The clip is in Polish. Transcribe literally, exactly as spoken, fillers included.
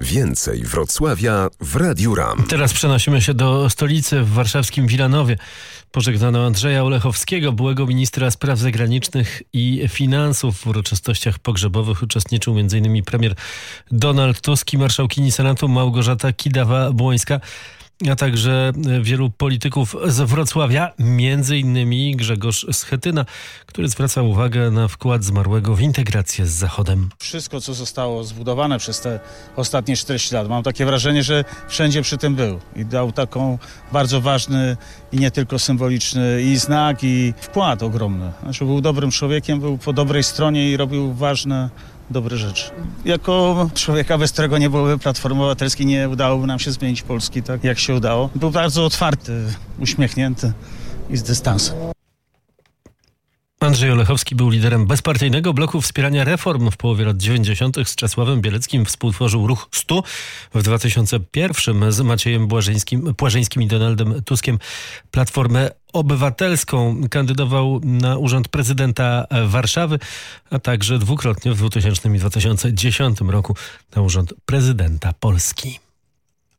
Więcej Wrocławia w Radiu RAM. Teraz przenosimy się do stolicy w warszawskim Wilanowie. Pożegnano Andrzeja Olechowskiego, byłego ministra spraw zagranicznych i finansów. W uroczystościach pogrzebowych uczestniczył m. in. premier Donald Tusk i marszałkini Senatu Małgorzata Kidawa-Błońska, a także wielu polityków z Wrocławia, między innymi Grzegorz Schetyna, który zwraca uwagę na wkład zmarłego w integrację z Zachodem. Wszystko, co zostało zbudowane przez te ostatnie czterdzieści lat, mam takie wrażenie, że wszędzie przy tym był i dał taką bardzo ważny i nie tylko symboliczny i znak, i wkład ogromny. Znaczy, był dobrym człowiekiem, był po dobrej stronie i robił ważne, dobre rzeczy. Jako człowieka, bez którego nie byłoby Platformy Obywatelskiej, nie udałoby nam się zmienić Polski tak, jak się udało. Był bardzo otwarty, uśmiechnięty i z dystansem. Andrzej Olechowski był liderem bezpartyjnego bloku wspierania reform w połowie lat dziewięćdziesiątych. Z Czesławem Bieleckim współtworzył Ruch stu. W dwa tysiące pierwszym z Maciejem Błażyńskim, Płażyńskim i Donaldem Tuskiem Platformę Obywatelską. Kandydował na urząd prezydenta Warszawy, a także dwukrotnie w dwutysięcznym i dwa tysiące dziesiątym roku na urząd prezydenta Polski.